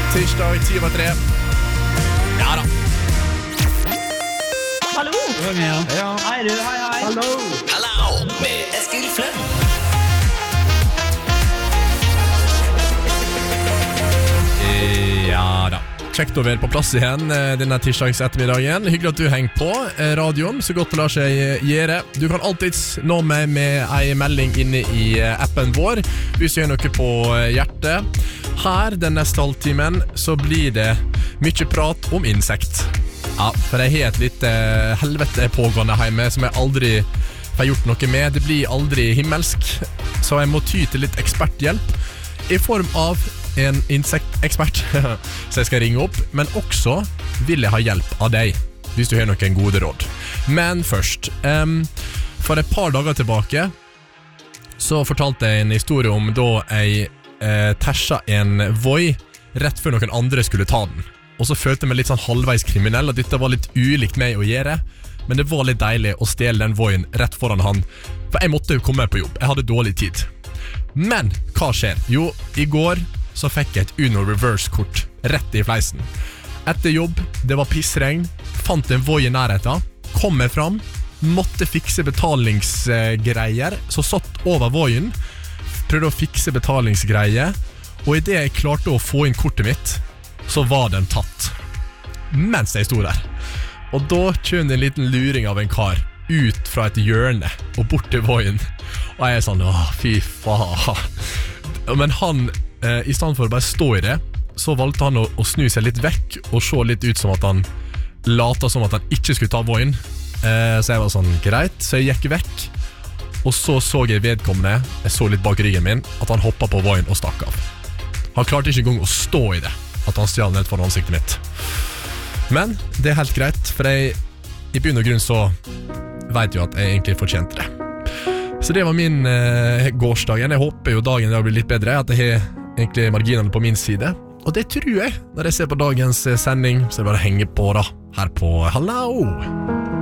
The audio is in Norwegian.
Tirsdag 10:03. Ja da. Hallo? Ja. Hei du, hei. Hallo med Eskil Flem. Ja da. Kjekt å være på plass igjen denne tirsdags ettermiddagen. Hyggelig at du henger på radioen, så godt det lar seg gjøre. Du kan alltid nå meg med en melding inne i appen vår hvis du har noe på hjertet. Her den neste halvtimen så blir det mye prat om insekt. Ja, for jeg har et litt helvete pågående hjemme som jeg aldri får gjort noe med. Det blir aldri himmelsk, så jeg må ty til litt eksperthjelp i form av en insektekspert så jeg skal ringe opp, men også vil jeg ha hjelp av deg hvis du har noen gode råd. Men først, for et par dager tilbake så fortalte jeg en historie om da jeg tersa en voi rett før noen andre skulle ta den. Og så følte jeg meg litt sånn halvveis kriminell, og dette var litt ulikt meg å gjøre, men det var litt deilig å stjele den voien rett foran han, for jeg måtte jo komme på jobb, jeg hadde dårlig tid. Men hva skjer? Jo, i går så fikk jeg et Uno Reverse-kort rett i fleisen. Etter jobb, det var pissregn, fant en voi i nærheten, kom meg fram, måtte fikse betalingsgreier, så satt over voien, prøvde å fikse betalingsgreier, og i det jeg klarte å få inn kortet mitt, så var den tatt. Mens jeg stod der. Og da kjønte en liten luring av en kar ut fra et hjørne og bort til voien. Og jeg er sånn, fy faen. Men han i stedet for å bare stå i det, så valgte han å snu seg litt vekk og se litt ut som at han lata som at han ikke skulle ta voien. Så jeg var sånn, greit. Så jeg gikk vekk, og så jeg vedkommende, jeg så litt bak ryggen min, at han hoppet på voien og stakk av. Han klarte ikke engang å stå i det, at han stjal ned foran ansiktet mitt. Men det er helt greit, for jeg i bunn og grunn så vet jo at jeg egentlig fortjente det. Så det var min gårsdagen. Jeg håper jo dagen blir litt bedre, at jeg har egentlig marginene på min side. Og det tror jeg når jeg ser på dagens sending, så er det bare å henge på da, her på Hallo!